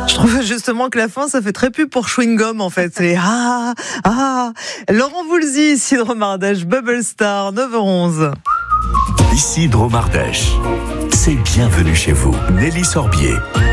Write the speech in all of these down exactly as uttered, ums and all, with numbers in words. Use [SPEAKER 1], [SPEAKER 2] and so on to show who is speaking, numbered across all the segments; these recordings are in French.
[SPEAKER 1] Je trouve justement que la fin, ça fait très pub pour chewing gum en fait. C'est ah ah. Laurent Voulzy, Syndrome Ardèche, Bubble Star, neuf heures onze.
[SPEAKER 2] Ici Drôme Ardèche. C'est bienvenue chez vous. Nelly Sorbier.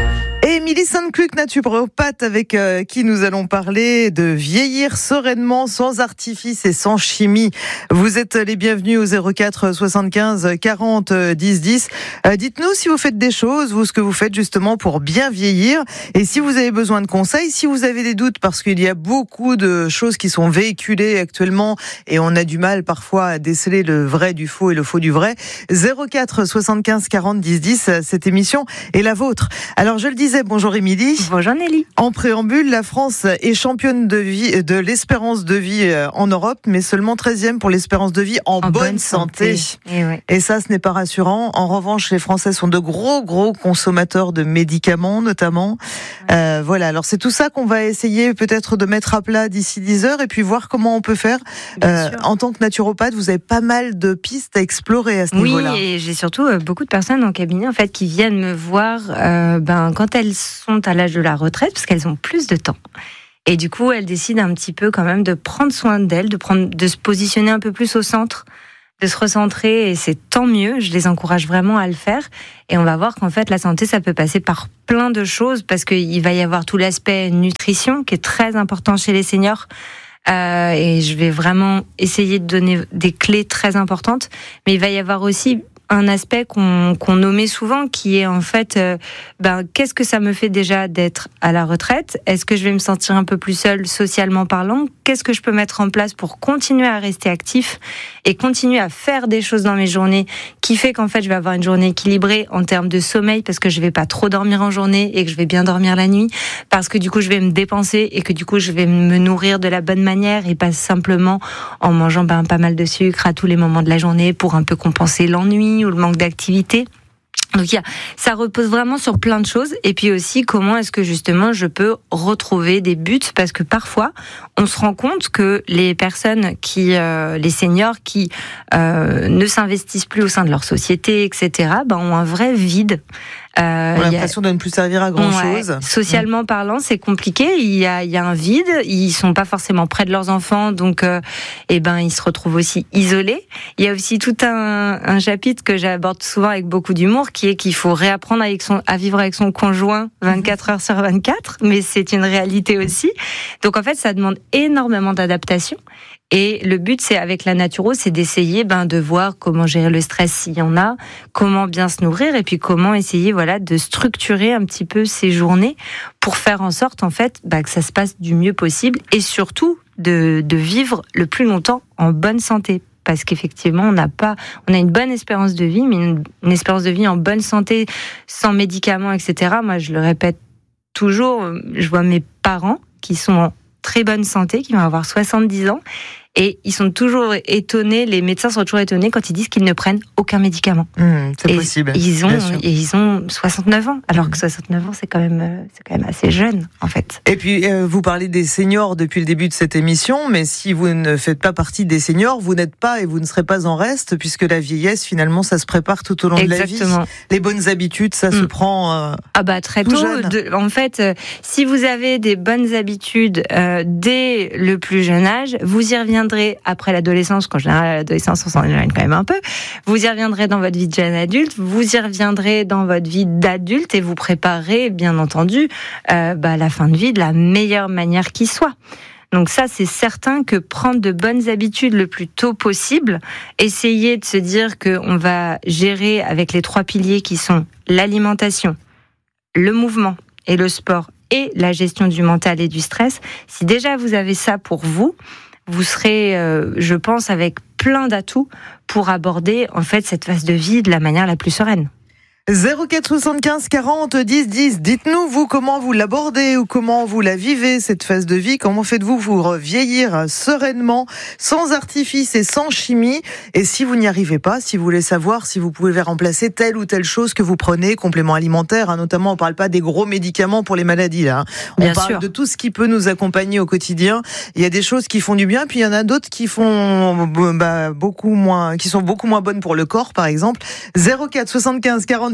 [SPEAKER 1] Et Émilie Sainte-Cluc, naturopathe, avec euh, qui nous allons parler de vieillir sereinement, sans artifice et sans chimie. Vous êtes les bienvenus au zéro quatre soixante-quinze quarante dix dix. Euh, dites-nous si vous faites des choses, vous, ce que vous faites justement pour bien vieillir. Et si vous avez besoin de conseils, si vous avez des doutes, parce qu'il y a beaucoup de choses qui sont véhiculées actuellement et on a du mal parfois à déceler le vrai du faux et le faux du vrai. zéro quatre soixante-quinze quarante dix dix, cette émission est la vôtre. Alors je le disais, bonjour Émilie.
[SPEAKER 3] Bonjour Nelly.
[SPEAKER 1] En préambule, la France est championne de vie de l'espérance de vie en Europe, mais seulement treizième pour l'espérance de vie en, en bonne, bonne santé. santé. Et, ouais. Et ça, ce n'est pas rassurant. En revanche, les Français sont de gros, gros consommateurs de médicaments, notamment. Ouais. Euh, voilà. Alors, c'est tout ça qu'on va essayer peut-être de mettre à plat d'ici dix heures et puis voir comment on peut faire. Euh, en tant que naturopathe, vous avez pas mal de pistes à explorer à ce
[SPEAKER 3] oui,
[SPEAKER 1] niveau-là.
[SPEAKER 3] Oui, et j'ai surtout euh, beaucoup de personnes en cabinet en fait qui viennent me voir euh, ben quand elles sont à l'âge de la retraite parce qu'elles ont plus de temps. Et du coup, elles décident un petit peu quand même de prendre soin d'elles, de prendre, de se positionner un peu plus au centre, de se recentrer, et c'est tant mieux. Je les encourage vraiment à le faire. Et on va voir qu'en fait, la santé, ça peut passer par plein de choses parce qu'il va y avoir tout l'aspect nutrition qui est très important chez les seniors. Euh, et je vais vraiment essayer de donner des clés très importantes. Mais il va y avoir aussi un aspect qu'on, qu'on nommait souvent, qui est en fait, euh, ben, qu'est-ce que ça me fait déjà d'être à la retraite ? Est-ce que je vais me sentir un peu plus seule socialement parlant ? Qu'est-ce que je peux mettre en place pour continuer à rester actif et continuer à faire des choses dans mes journées qui fait qu'en fait, je vais avoir une journée équilibrée en termes de sommeil parce que je vais pas trop dormir en journée et que je vais bien dormir la nuit parce que du coup, je vais me dépenser et que du coup, je vais me nourrir de la bonne manière et pas simplement en mangeant ben, pas mal de sucre à tous les moments de la journée pour un peu compenser l'ennui ou le manque d'activité. Donc il y a, ça repose vraiment sur plein de choses. Et puis aussi, comment est-ce que justement je peux retrouver des buts ? Parce que parfois, on se rend compte que les personnes qui, euh, les seniors qui euh, ne s'investissent plus au sein de leur société, et cetera, ben, ont un vrai vide.
[SPEAKER 1] Euh, on a l'impression a... de ne plus servir à grand ouais, chose.
[SPEAKER 3] Socialement mmh. parlant, c'est compliqué. Il y a, il y a un vide. Ils sont pas forcément près de leurs enfants, donc, euh, eh ben, ils se retrouvent aussi isolés. Il y a aussi tout un, un chapitre que j'aborde souvent avec beaucoup d'humour, qui est qu'il faut réapprendre avec son, à vivre avec son conjoint vingt-quatre heures sur vingt-quatre, mais c'est une réalité aussi. Donc en fait, ça demande énormément d'adaptation. Et le but, c'est avec la naturo, c'est d'essayer ben, de voir comment gérer le stress s'il y en a, comment bien se nourrir, et puis comment essayer voilà, de structurer un petit peu ses journées pour faire en sorte en fait, ben, que ça se passe du mieux possible et surtout de, de vivre le plus longtemps en bonne santé. Parce qu'effectivement, on n'a pas, on a une bonne espérance de vie, mais une, une espérance de vie en bonne santé, sans médicaments, et cetera. Moi, je le répète toujours, je vois mes parents qui sont en très bonne santé, qui vont avoir soixante-dix ans, et ils sont toujours étonnés, les médecins sont toujours étonnés quand ils disent qu'ils ne prennent aucun médicament.
[SPEAKER 1] Mmh, c'est
[SPEAKER 3] et
[SPEAKER 1] possible.
[SPEAKER 3] Ils ont, et ils ont soixante-neuf ans, alors que soixante-neuf ans, c'est quand même, c'est quand même assez jeune, en fait.
[SPEAKER 1] Et puis, euh, vous parlez des seniors depuis le début de cette émission, mais si vous ne faites pas partie des seniors, vous n'êtes pas et vous ne serez pas en reste, puisque la vieillesse, finalement, ça se prépare tout au long
[SPEAKER 3] Exactement.
[SPEAKER 1] de la vie. Les bonnes habitudes, ça mmh. se prend euh,
[SPEAKER 3] ah bah, très tôt. De, en fait, euh, si vous avez des bonnes habitudes euh, dès le plus jeune âge, vous y reviendrez après l'adolescence, qu'en général, à l'adolescence, on s'en éloigne quand même un peu. Vous y reviendrez dans votre vie de jeune adulte, vous y reviendrez dans votre vie d'adulte et vous préparerez, bien entendu, euh, bah, la fin de vie de la meilleure manière qui soit. Donc ça, c'est certain que prendre de bonnes habitudes le plus tôt possible, essayer de se dire qu'on va gérer avec les trois piliers qui sont l'alimentation, le mouvement et le sport et la gestion du mental et du stress. Si déjà vous avez ça pour vous, vous serez, euh, je pense, avec plein d'atouts pour aborder en fait cette phase de vie de la manière la plus sereine.
[SPEAKER 1] zéro quatre soixante-quinze quarante dix dix. Dites-nous, vous, comment vous l'abordez ou comment vous la vivez, cette phase de vie. Comment faites-vous pour vieillir sereinement, sans artifice et sans chimie? Et si vous n'y arrivez pas, si vous voulez savoir si vous pouvez remplacer telle ou telle chose que vous prenez, complément alimentaire, hein, notamment, on parle pas des gros médicaments pour les maladies, là. Hein. On
[SPEAKER 3] bien
[SPEAKER 1] parle
[SPEAKER 3] sûr.
[SPEAKER 1] de tout ce qui peut nous accompagner au quotidien. Il y a des choses qui font du bien, puis il y en a d'autres qui font bah, beaucoup moins, qui sont beaucoup moins bonnes pour le corps, par exemple. zéro quatre soixante-quinze quarante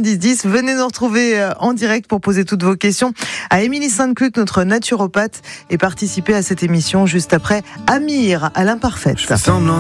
[SPEAKER 1] soixante-dix dix. Venez nous retrouver en direct pour poser toutes vos questions à Émilie Sainte-Cluc, notre naturopathe, et participer à cette émission juste après Amir à l'imparfaite.
[SPEAKER 4] Je fais semblant